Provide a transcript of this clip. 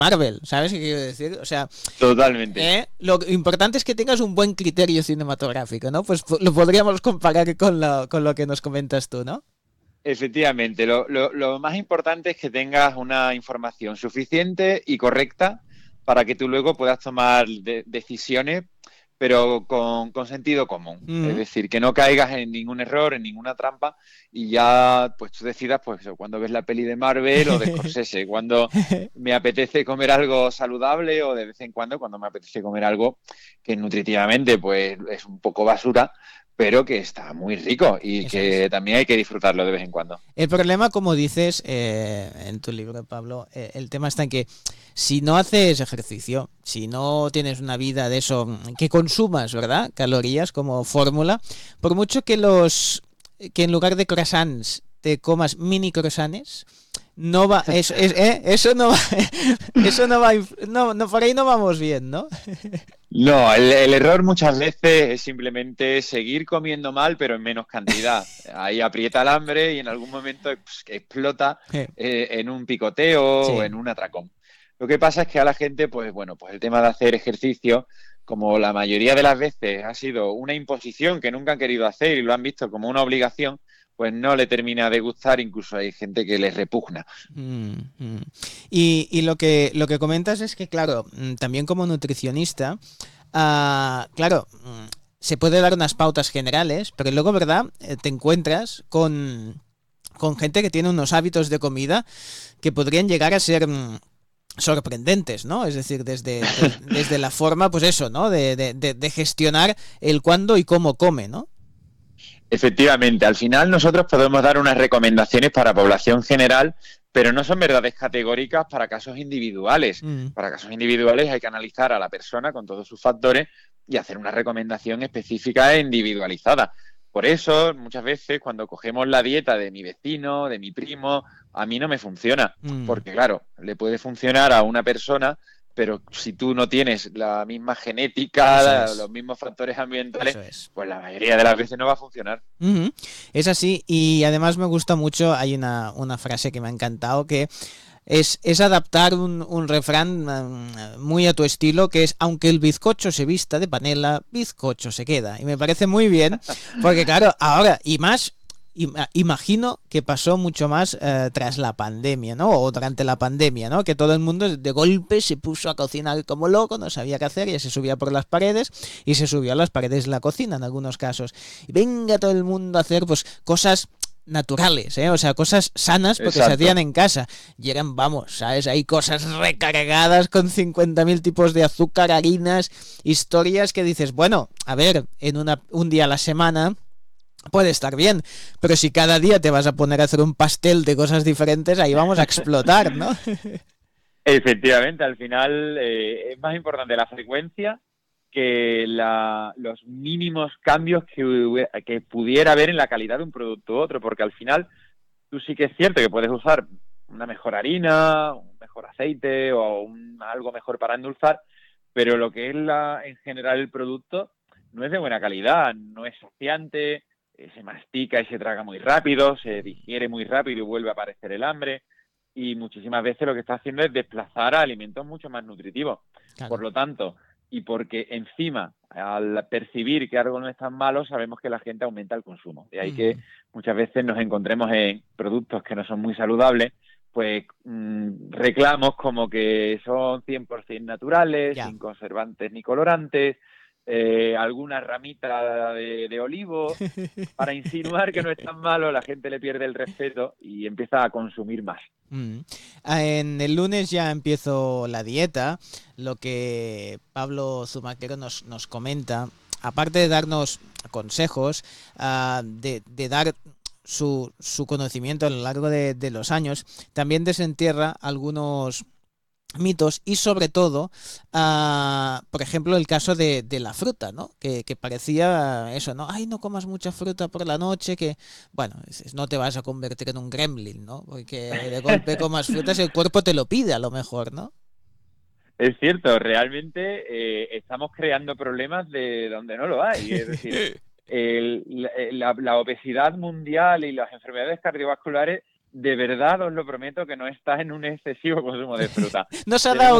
Marvel, ¿sabes qué quiero decir? O sea, Totalmente. lo importante es que tengas un buen criterio cinematográfico, ¿no? Pues lo podríamos comparar con lo que nos comentas tú, ¿no? Efectivamente, lo más importante es que tengas una información suficiente y correcta para que tú luego puedas tomar decisiones, pero con sentido común. Es Mm. decir, que no caigas en ningún error, en ninguna trampa y ya pues tú decidas pues eso, cuando ves la peli de Marvel o de Scorsese, cuando me apetece comer algo saludable o de vez en cuando me apetece comer algo que nutritivamente pues es un poco basura pero que está muy rico y Eso es. que también hay que disfrutarlo de vez en cuando. El problema, como dices en tu libro, Pablo, el tema está en que si no haces ejercicio, si no tienes una vida de eso, que consumas, ¿verdad? Calorías como fórmula, por mucho que en lugar de croissants te comas mini croissants, no va, eso no va, eso no va, no, por ahí no vamos bien, ¿no? No, el error muchas veces es simplemente seguir comiendo mal, pero en menos cantidad. Ahí aprieta el hambre y en algún momento pues, explota en un picoteo o Sí. en un atracón. Lo que pasa es que a la gente, pues bueno, pues el tema de hacer ejercicio, como la mayoría de las veces ha sido una imposición que nunca han querido hacer y lo han visto como una obligación, pues no le termina de gustar, incluso hay gente que les repugna. Mm, mm. Y lo que comentas es que, claro, también como nutricionista, claro, se puede dar unas pautas generales, pero luego, ¿verdad? Te encuentras con gente que tiene unos hábitos de comida que podrían llegar a ser sorprendentes, ¿no? Es decir, desde la forma, pues eso, ¿no? De gestionar el cuándo y cómo come, ¿no? Efectivamente, al final nosotros podemos dar unas recomendaciones para población general, pero no son verdades categóricas para casos individuales. Mm, Para casos individuales hay que analizar a la persona con todos sus factores y hacer una recomendación específica e individualizada. Por eso, muchas veces, cuando cogemos la dieta de mi vecino, de mi primo, a mí no me funciona, mm, porque claro, le puede funcionar a una persona, pero si tú no tienes la misma eso genética, los es, mismos factores ambientales, eso es. pues la mayoría de las veces no va a funcionar. Ujú. Es así, y además me gusta mucho, hay una frase que me ha encantado, que es adaptar un refrán muy a tu estilo, que es, aunque el bizcocho se vista de panela, bizcocho se queda. Y me parece muy bien, porque claro, ahora, y más, imagino que pasó mucho más tras la pandemia, ¿no? O durante la pandemia, ¿no? Que todo el mundo de golpe se puso a cocinar como loco, no sabía qué hacer, ya se subía por las paredes y se subió a las paredes de la cocina en algunos casos. Y venga todo el mundo a hacer pues cosas naturales, ¿eh? O sea, cosas sanas porque se hacían Exacto. en casa. Y eran, vamos, ¿sabes? Hay cosas recargadas con 50.000 tipos de azúcar, harinas, historias que dices, bueno, a ver, un día a la semana puede estar bien, pero si cada día te vas a poner a hacer un pastel de cosas diferentes, ahí vamos a explotar, ¿no? Efectivamente, al final es más importante la frecuencia que los mínimos cambios que pudiera haber en la calidad de un producto u otro, porque al final tú sí que es cierto que puedes usar una mejor harina, un mejor aceite o algo mejor para endulzar, pero lo que es en general el producto no es de buena calidad, no es saciante, se mastica y se traga muy rápido, se digiere muy rápido y vuelve a aparecer el hambre y muchísimas veces lo que está haciendo es desplazar a alimentos mucho más nutritivos. Por Claro. lo tanto, y porque encima, al percibir que algo no es tan malo, sabemos que la gente aumenta el consumo. De ahí que Mm, muchas veces nos encontremos en productos que no son muy saludables, pues reclamos como que son 100% naturales, ya. sin conservantes ni colorantes, alguna ramita de olivo, para insinuar que no es tan malo, la gente le pierde el respeto y empieza a consumir más. Mm. En el lunes ya empiezo la dieta, lo que Pablo Zumaquero nos comenta, aparte de darnos consejos, de dar su conocimiento a lo largo de los años, también desentierra algunos mitos y sobre todo, por ejemplo, el caso de la fruta, ¿no? Que parecía eso, ¿no? Ay, no comas mucha fruta por la noche, que, bueno, no te vas a convertir en un gremlin, ¿no? Porque de golpe comas frutas y el cuerpo te lo pide a lo mejor, ¿no? Es cierto, realmente estamos creando problemas de donde no lo hay. Es decir, la obesidad mundial y las enfermedades cardiovasculares de verdad os lo prometo que no está en un excesivo consumo de fruta. No se ha Tenemos dado